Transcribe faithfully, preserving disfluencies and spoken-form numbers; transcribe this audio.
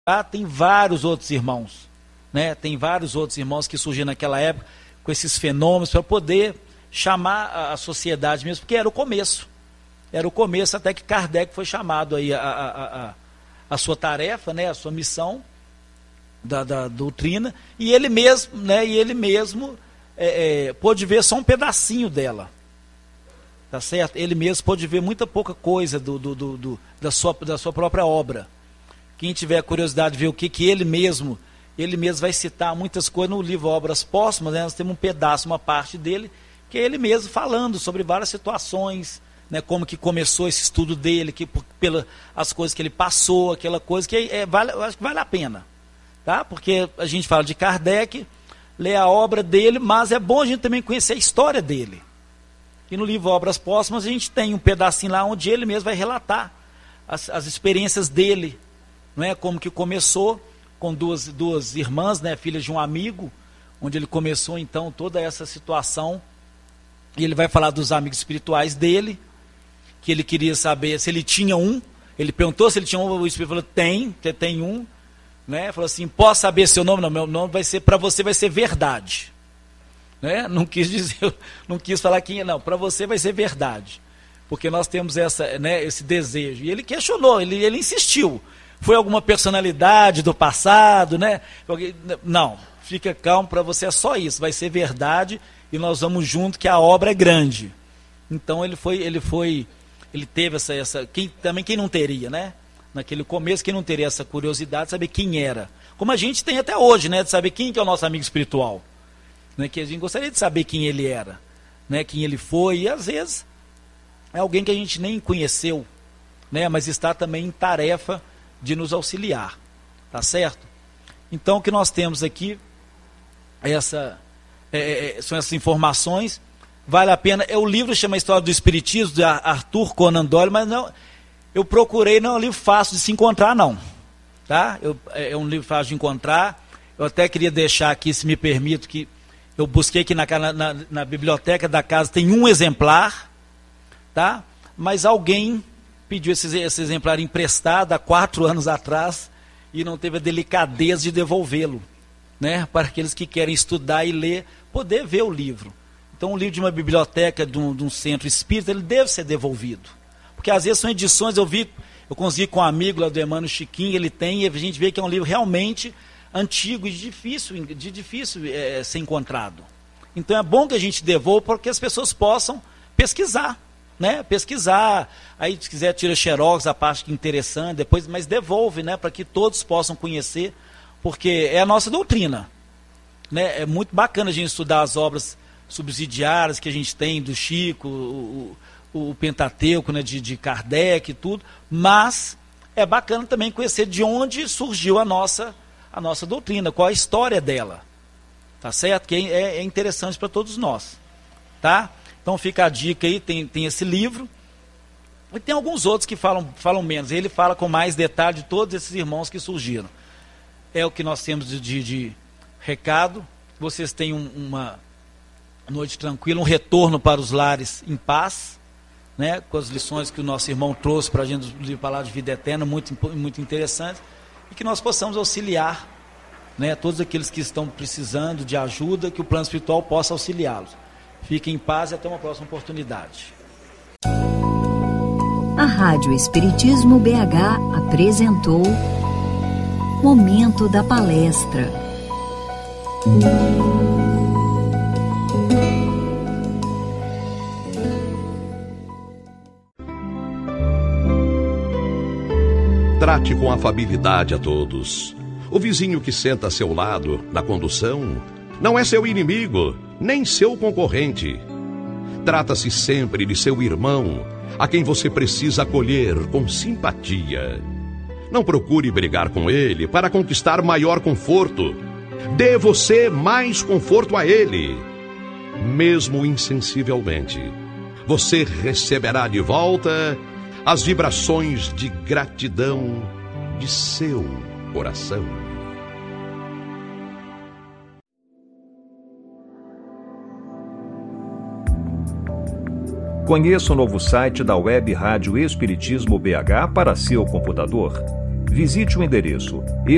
Ah, tem vários outros irmãos, né? Tem vários outros irmãos que surgiram naquela época com esses fenômenos para poder chamar a, a sociedade mesmo, porque era o começo. Era o começo até que Kardec foi chamado aí a, a, a, a sua tarefa, né? A sua missão da, da doutrina, e ele mesmo, né? E ele mesmo é, é, pôde ver só um pedacinho dela. Tá certo? Ele mesmo pôde ver muita pouca coisa do, do, do, do, da, sua, da sua própria obra. Quem tiver curiosidade de ver o que, que ele mesmo, ele mesmo vai citar muitas coisas no livro Obras Póstumas, né? Nós temos um pedaço, uma parte dele, que é ele mesmo falando sobre várias situações, né? Como que começou esse estudo dele, que, pela, as coisas que ele passou, aquela coisa que é, vale, eu acho que vale a pena. Tá? Porque a gente fala de Kardec, lê a obra dele, mas é bom a gente também conhecer a história dele. E no livro Obras Póstumas a gente tem um pedacinho lá onde ele mesmo vai relatar as, as experiências dele, não é? Como que começou com duas, duas irmãs, né, filhas de um amigo, onde ele começou então toda essa situação, e ele vai falar dos amigos espirituais dele, que ele queria saber se ele tinha um, ele perguntou se ele tinha um, o Espírito falou, tem, que tem um, né? Falou assim, posso saber seu nome? Não, meu nome vai ser, para você vai ser verdade. Né? Não quis dizer, não quis falar quem é, não, para você vai ser verdade. Porque nós temos essa, né, esse desejo. E ele questionou, ele, ele insistiu. Foi alguma personalidade do passado, né? Não, fica calmo, para você é só isso, vai ser verdade e nós vamos junto que a obra é grande. Então ele foi, ele foi, ele teve essa, essa quem, também quem não teria, né? Naquele começo, quem não teria essa curiosidade de saber quem era. Como a gente tem até hoje, né? De saber quem que é o nosso amigo espiritual. Né? Que a gente gostaria de saber quem ele era, né? Quem ele foi, e às vezes é alguém que a gente nem conheceu, né? Mas está também em tarefa de nos auxiliar, tá certo? Então o que nós temos aqui essa, é, é, são essas informações, vale a pena, é o livro chama História do Espiritismo, de Arthur Conan Doyle, mas não, eu procurei, não é um livro fácil de se encontrar não, tá? Eu, é um livro fácil de encontrar, eu até queria deixar aqui, se me permito, que eu busquei aqui na, na, na biblioteca da casa, tem um exemplar, tá? Mas alguém pediu esse, esse exemplar emprestado há quatro anos atrás e não teve a delicadeza de devolvê-lo, né? Para aqueles que querem estudar e ler, poder ver o livro. Então, um livro de uma biblioteca, de um, de um centro espírita, ele deve ser devolvido. Porque às vezes são edições, eu vi, eu consegui com um amigo lá do Emmanuel Chiquinho, ele tem, e a gente vê que é um livro realmente antigo e difícil, de difícil é, ser encontrado. Então é bom que a gente devolva para que as pessoas possam pesquisar. Né, pesquisar, aí se quiser tira xerox, a parte que é interessante, depois, mas devolve, né, para que todos possam conhecer, porque é a nossa doutrina, né, é muito bacana a gente estudar as obras subsidiárias que a gente tem do Chico, o, o, o Pentateuco, né, de, de Kardec e tudo, mas é bacana também conhecer de onde surgiu a nossa, a nossa doutrina, qual a história dela, tá certo? Que é, é interessante para todos nós, tá? Então fica a dica aí, tem, tem esse livro, e tem alguns outros que falam, falam menos, ele fala com mais detalhe de todos esses irmãos que surgiram. É o que nós temos de, de, de recado, vocês tenham um, uma noite tranquila, um retorno para os lares em paz, né, com as lições que o nosso irmão trouxe para a gente do livro Palavra de Vida Eterna, muito, muito interessante, e que nós possamos auxiliar, né, todos aqueles que estão precisando de ajuda, que o plano espiritual possa auxiliá-los. Fiquem em paz e até uma próxima oportunidade. A Rádio Espiritismo B H apresentou Momento da Palestra. Trate com afabilidade a todos. O vizinho que senta a seu lado na condução não é seu inimigo, nem seu concorrente. Trata-se sempre de seu irmão, a quem você precisa acolher com simpatia. Não procure brigar com ele para conquistar maior conforto. Dê você mais conforto a ele. Mesmo insensivelmente, você receberá de volta as vibrações de gratidão de seu coração. Conheça o novo site da Web Rádio Espiritismo B H para seu computador. Visite o endereço